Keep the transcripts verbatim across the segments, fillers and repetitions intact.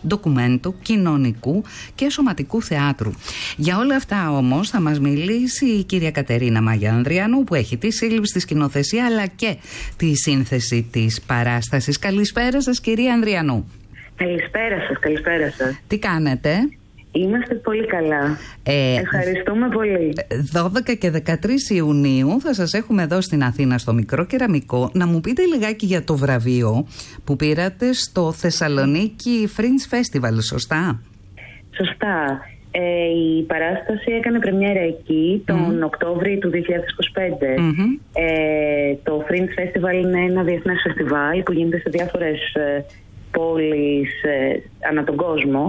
ντοκουμέντου, κοινωνικού και σωματικού θεάτρου. Για όλα αυτά όμως θα μας μιλήσει η κυρία Κατερίνα Μάγια Ανδριανού, που έχει τη σύλληψη, τη σκηνοθεσία αλλά και τη σύνθεση της παράστασης. Καλησπέρα σας, κυρία Ανδριανού. Καλησπέρα σας, καλησπέρα σας. Τι κάνετε? Είμαστε πολύ καλά. Ε, Ευχαριστούμε πολύ. δώδεκα και δεκατρείς Ιουνίου θα σας έχουμε εδώ στην Αθήνα στο Μικρό Κεραμικό. Να μου πείτε λιγάκι για το βραβείο που πήρατε στο Θεσσαλονίκη Fringe Festival, σωστά? Σωστά. Ε, η παράσταση έκανε πρεμιέρα εκεί τον mm. Οκτώβρη του δύο χιλιάδες είκοσι πέντε. Mm-hmm. Ε, το Fringe Festival είναι ένα διεθνές φεστιβάλ που γίνεται σε διάφορες ε, πόλεις ε, ανά τον κόσμο.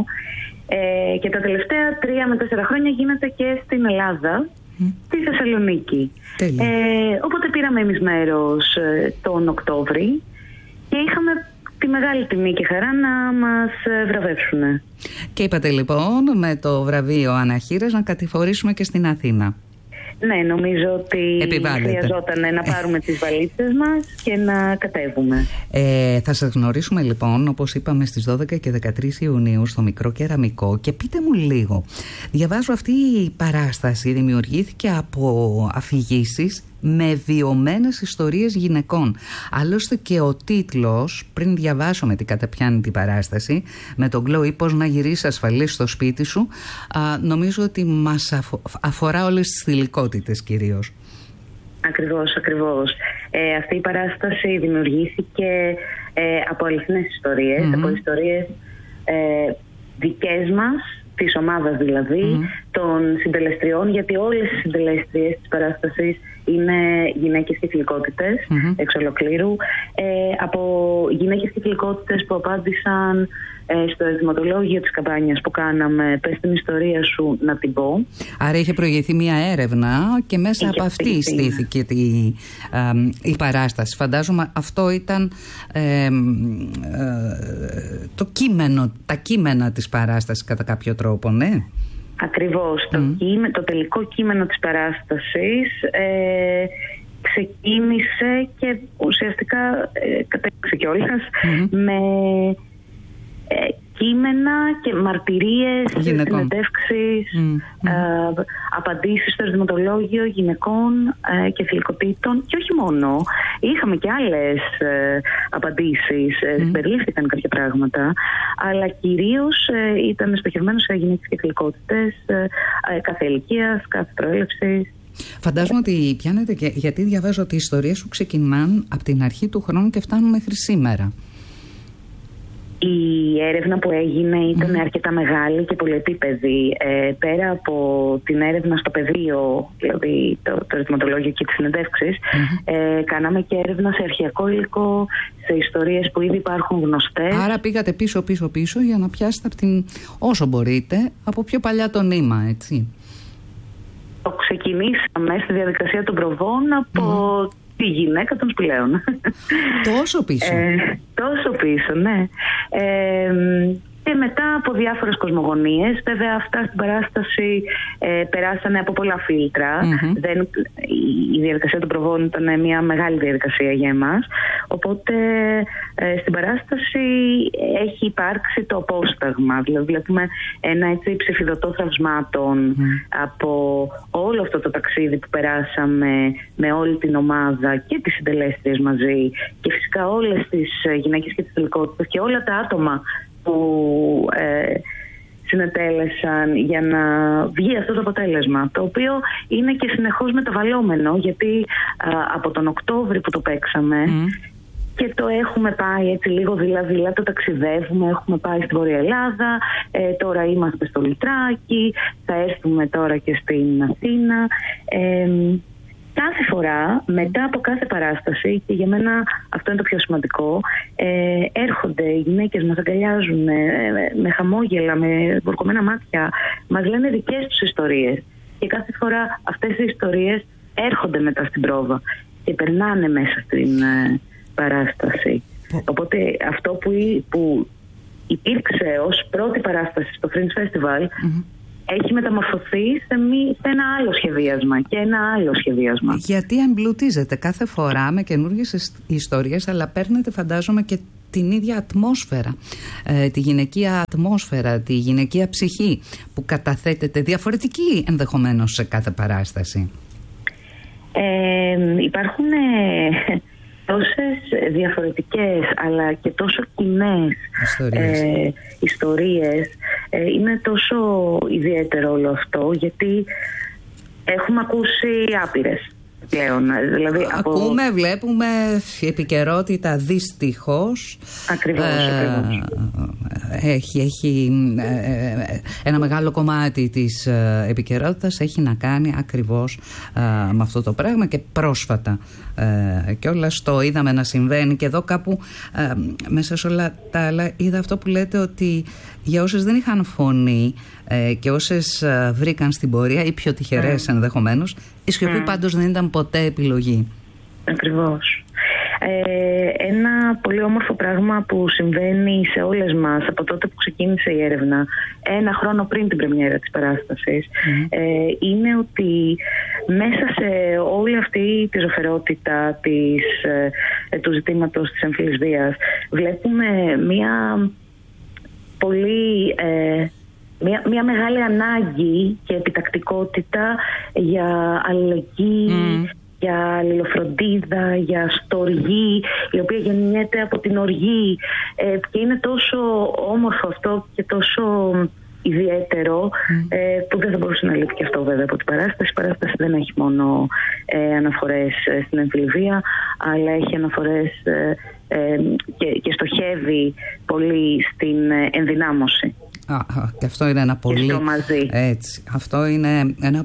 Ε, και τα τελευταία τρία με τέσσερα χρόνια γίνεται και στην Ελλάδα, mm. στη Θεσσαλονίκη. Ε, οπότε πήραμε εμείς μέρος ε, τον Οκτώβρη και είχαμε τη μεγάλη τιμή και χαρά να μας βραβεύσουν. Και είπατε λοιπόν με το βραβείο Αναχήρας να κατηφορήσουμε και στην Αθήνα. Ναι, νομίζω ότι επιβάλλεται. Χρειαζόταν να πάρουμε τις βαλίτσες μας και να κατέβουμε. Ε, θα σας γνωρίσουμε λοιπόν, όπως είπαμε, στις δώδεκα και δεκατρείς Ιουνίου στο Μικρό Κεραμικό. Και πείτε μου λίγο, διαβάζω αυτή η παράσταση δημιουργήθηκε από αφηγήσεις με βιωμένες ιστορίες γυναικών. Άλλωστε και ο τίτλος, πριν διαβάσω με τι καταπιάνει την παράσταση, με τον Chloe πώς να γυρίσεις ασφαλής στο σπίτι σου, α, νομίζω ότι μας αφο, αφορά όλες τις θηλυκότητες κυρίως. Ακριβώς, ακριβώς. Ε, αυτή η παράσταση δημιουργήθηκε ε, από αληθινές ιστορίες, mm-hmm. από ιστορίες ε, δικές μας, της ομάδας δηλαδή, mm-hmm. των συντελεστριών, γιατί όλες οι συντελεστριές της παράστασης είναι γυναίκες και θηλυκότητες mm-hmm. εξ ολοκλήρου, ε, από γυναίκες και θηλυκότητες που απάντησαν ε, στο ερωτηματολόγιο της καμπάνιας που κάναμε «Πες την ιστορία σου να την πω». Άρα είχε προηγηθεί μια έρευνα και μέσα είχε από αυτή στήθηκε τη, ε, η παράσταση. Φαντάζομαι αυτό ήταν ε, ε, το κείμενο, τα κείμενα της παράστασης κατά κάποιο τρόπο, ναι. Ακριβώς. Mm. Το, κείμενο, το τελικό κείμενο της παράστασης ε, ξεκίνησε και ουσιαστικά ε, κατέληξε κιόλας mm-hmm. με ε, κείμενα και μαρτυρίες, συνεντεύξεις, mm-hmm. ε, απαντήσεις στο ερωτηματολόγιο γυναικών ε, και θηλυκοτήτων και όχι μόνο. Είχαμε και άλλες ε, απαντήσεις, ε, mm-hmm. περιλήφθηκαν κάποια πράγματα, αλλά κυρίως ε, ήταν στοχευμένο σε γυναίκες και θηλυκότητες ε, ε, κάθε ηλικίας, κάθε προέλευσης. Φαντάζομαι ότι πιάνετε και, γιατί διαβάζω ότι οι ιστορίες σου ξεκινάνε από την αρχή του χρόνου και φτάνουν μέχρι σήμερα. Η έρευνα που έγινε ήταν mm. αρκετά μεγάλη και πολυεπίπεδη. Ε, πέρα από την έρευνα στο πεδίο, δηλαδή το, το ερωτηματολόγιο και τις συνεντεύξεις, mm-hmm. ε, κάναμε και έρευνα σε αρχαιακό υλικό, σε ιστορίες που ήδη υπάρχουν γνωστές. Άρα πήγατε πίσω πίσω πίσω για να πιάσετε από την, όσο μπορείτε από πιο παλιά το νήμα, έτσι. Το ξεκινήσαμε στη διαδικασία των προβών από... Mm. τη γυναίκα των σπηλαίων. Τόσο πίσω. Ε, τόσο πίσω, ναι. Ε, και μετά από διάφορες κοσμογονίες, βέβαια αυτά στην παράσταση ε, περάσανε από πολλά φίλτρα. Mm-hmm. Δεν, η διαδικασία των προβών ήταν μια μεγάλη διαδικασία για εμάς. Οπότε ε, στην παράσταση έχει υπάρξει το απόσταγμα. Δηλαδή βλέπουμε ένα έτσι ψηφιδωτό θαυσμάτων mm. από όλο αυτό το ταξίδι που περάσαμε με όλη την ομάδα και τις συντελέστριες μαζί και φυσικά όλες τις γυναίκες και τις θηλυκότητες και όλα τα άτομα που ε, συνετέλεσαν για να βγει αυτό το αποτέλεσμα, το οποίο είναι και συνεχώς μεταβαλλόμενο, γιατί α, από τον Οκτώβρη που το παίξαμε mm. και το έχουμε πάει έτσι λίγο δειλά-δειλά, το ταξιδεύουμε, έχουμε πάει στη Βόρεια Ελλάδα, ε, τώρα είμαστε στο Λιτράκι, θα έρθουμε τώρα και στην Αθήνα. Ε, Κάθε φορά, μετά από κάθε παράσταση, και για μένα αυτό είναι το πιο σημαντικό, ε, έρχονται οι γυναίκες, μας αγκαλιάζουν με, με χαμόγελα, με βουρκωμένα μάτια, μας λένε δικές τους ιστορίες. Και κάθε φορά αυτές οι ιστορίες έρχονται μετά στην πρόβα και περνάνε μέσα στην ε, παράσταση. Οπότε αυτό που, που υπήρξε ως πρώτη παράσταση στο Fringe Festival mm-hmm. έχει μεταμορφωθεί σε, μη, σε ένα άλλο σχεδιάσμα και ένα άλλο σχεδιάσμα. Γιατί εμπλουτίζετε κάθε φορά με καινούργιες ιστορίες, αλλά παίρνετε φαντάζομαι και την ίδια ατμόσφαιρα, ε, τη γυναικεία ατμόσφαιρα, τη γυναικεία ψυχή που καταθέτεται διαφορετική ενδεχομένως σε κάθε παράσταση? Ε, υπάρχουν ε, τόσες διαφορετικές αλλά και τόσο κοινές ιστορίες, ε, ιστορίες. Ε, είναι τόσο ιδιαίτερο όλο αυτό, γιατί έχουμε ακούσει άπειρες πλέον. Δηλαδή, ακούμε, από... βλέπουμε η επικαιρότητα δυστυχώς. Ακριβώς, ε, ακριβώς. Έχει, έχει ε, ένα μεγάλο κομμάτι της ε, επικαιρότητας έχει να κάνει ακριβώς ε, με αυτό το πράγμα, και πρόσφατα ε, και όλα το είδαμε να συμβαίνει, και εδώ κάπου ε, μέσα σε όλα τα άλλα είδα αυτό που λέτε, ότι για όσες δεν είχαν φωνή ε, και όσες ε, βρήκαν στην πορεία, ή πιο τυχερές mm. ενδεχομένως, η σιωπή mm. πάντως δεν ήταν ποτέ επιλογή. Ακριβώς. Ε, ένα πολύ όμορφο πράγμα που συμβαίνει σε όλες μας από τότε που ξεκίνησε η έρευνα, ένα χρόνο πριν την πρεμιέρα της παράστασης, mm. ε, είναι ότι μέσα σε όλη αυτή τη ζωφερότητα της, ε, του ζητήματος της εμφύλης βίας βλέπουμε μία πολύ... Ε, Μια, μια μεγάλη ανάγκη και επιτακτικότητα για αλληλεγγύη, mm. για αλληλοφροντίδα, για στοργή, η οποία γεννιέται από την οργή, ε, και είναι τόσο όμορφο αυτό και τόσο ιδιαίτερο, mm. ε, που δεν θα μπορούσε να λείπει και αυτό βέβαια από την παράσταση. Η παράσταση δεν έχει μόνο ε, αναφορές ε, στην εμφύλη βία, αλλά έχει αναφορές ε, ε, και, και στοχεύει πολύ στην ε, ενδυνάμωση. Α, α, και αυτό είναι ένα πολύ, έτσι, αυτό είναι ένα,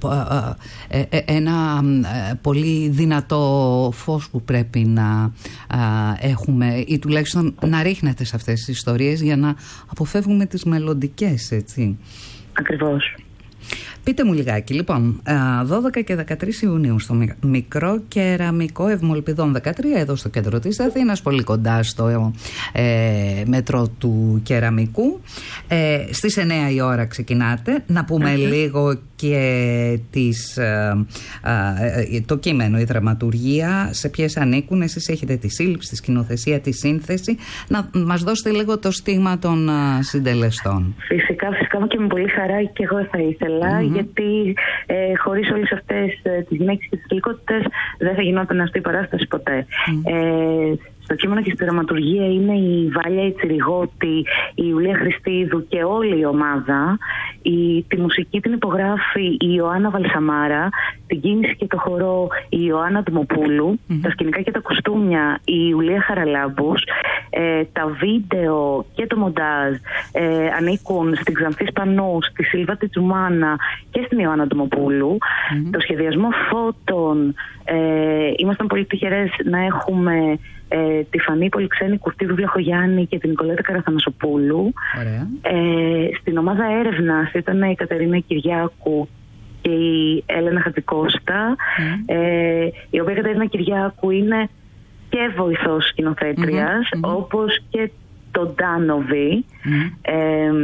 ε, ε, ένα ε, πολύ δυνατό φως που πρέπει να ε, έχουμε, ή τουλάχιστον να ρίχνεται σε αυτές τις ιστορίες, για να αποφεύγουμε τις μελλοντικές, έτσι. Ακριβώς. Πείτε μου λιγάκι, λοιπόν, δώδεκα και δεκατρείς Ιουνίου στο Μικρό Κεραμικό Ευμολπιδών δεκατρία, εδώ στο κέντρο της Αθήνας, πολύ κοντά στο ε, μέτρο του Κεραμικού. Ε, στις εννέα η ώρα ξεκινάτε. Να πούμε mm-hmm. λίγο και τις, ε, ε, το κείμενο, η δραματουργία, σε ποιες ανήκουν. Εσείς έχετε τη σύλληψη, τη σκηνοθεσία, τη σύνθεση. Να μας δώσετε λίγο το στίγμα των ε, συντελεστών. Φυσικά, φυσικά, και με πολύ χαρά και εγώ θα ήθελα, mm-hmm. γιατί ε, χωρίς όλες αυτές ε, τις γυναίκες και τις γλυκότητες δεν θα γινόταν αυτή η παράσταση ποτέ. Mm-hmm. Ε, στο κείμενο και στη δραματουργία είναι η Βάλια η Τσιριγώτη, η Ιουλία Χριστίδου και όλη η ομάδα. Η, τη μουσική την υπογράφει η Ιωάννα Βαλσαμάρα, την κίνηση και το χορό η Ιωάννα Δημοπούλου, mm-hmm. τα σκηνικά και τα κοστούμια η Ιουλία Χαραλάμπους, ε, τα βίντεο και το μοντάζ ε, ανήκουν στην Ξανθή Σπανού, στη Σίλβα Τιτζουμάνα και στην Ιωάννα Δημοπούλου. Mm-hmm. Το σχεδιασμό φώτων, ε, ήμασταν πολύ τυχερές να έχουμε Ε, τη Φανή Πολυξένη Κουρτίδου Βλαχογιάννη και την Νικολέτα Καραθανασοπούλου. Ε, στην ομάδα έρευνας ήταν η Κατερίνα Κυριάκου και η Έλενα Χατζικώστα, mm. ε, η οποία η Κατερίνα Κυριάκου είναι και βοηθός σκηνοθέτριας, mm-hmm. Mm-hmm. όπως και τον Ντάνοβι. Mm. Ε,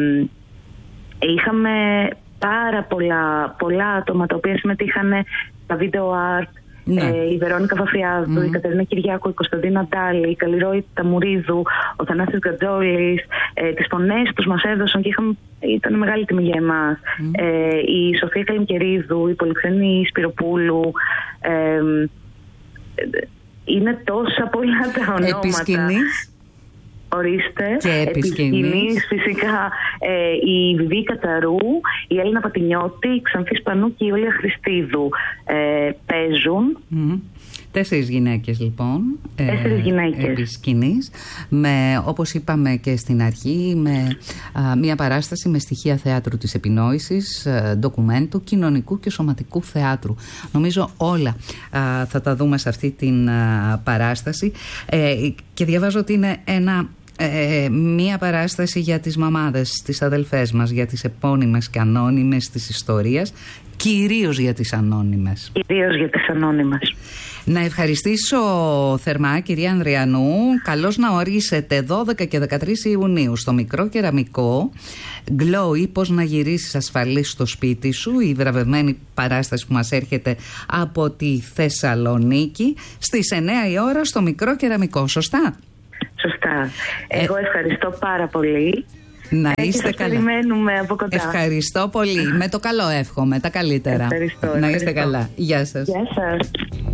είχαμε πάρα πολλά, πολλά άτομα τα οποία συμμετείχαν στα βίντεο art. Ναι. Ε, η Βερόνικα Βαφιάδου, mm. η Κατερίνα Κυριάκου, η Κωνσταντίνα Ντάλη, η Καλλιρόη Ταμουρίδου, ο Θανάσης Γκατζόλης. Ε, τις φωνές τους μας έδωσαν και είχαμε, ήταν μεγάλη τιμή για εμάς. Mm. Ε, η Σοφία Καλυμκερίδου, η Πολυξένη Σπυροπούλου. Ε, είναι τόσα πολλά τα ονόματα. Επισκηνής. Ορίστε. Και επισκηνής. Φυσικά ε, η Βιβί Καταρού, η Έλληνα Πατινιώτη, η Ξανθή Σπανού και η Όλια Χριστίδου ε, παίζουν. Mm. Τέσσερις γυναίκες λοιπόν. Τέσσερις γυναίκες. Επί σκηνής, με, όπως είπαμε και στην αρχή, με α, μια παράσταση με στοιχεία θεάτρου της επινόησης, α, ντοκουμέντου, κοινωνικού και σωματικού θεάτρου. Νομίζω όλα α, θα τα δούμε σε αυτή την α, παράσταση, ε, και διαβάζω ότι είναι ένα Ε, μία παράσταση για τις μαμάδες, τις αδελφές μας, για τις επώνυμες και ανώνυμες της ιστορίας, κυρίως για τις ανώνυμες. Κυρίως για τις ανώνυμες. Να ευχαριστήσω θερμά, κυρία Ανδριανού. Καλώς να ορίσετε δώδεκα και δεκατρείς Ιουνίου στο Μικρό Κεραμικό. Γκλό ή πώς να γυρίσεις ασφαλής στο σπίτι σου, η βραβευμένη παράσταση που μας έρχεται από τη Θεσσαλονίκη, στις εννέα η ώρα στο Μικρό Κεραμικό. Σωστά? Σωστά. Εγώ ευχαριστώ πάρα πολύ. Να είστε καλά. Περιμένουμε από κοντά. Ευχαριστώ πολύ. Με το καλό εύχομαι. Τα καλύτερα. Ευχαριστώ, να ευχαριστώ. είστε καλά. Γεια σας. Γεια σας.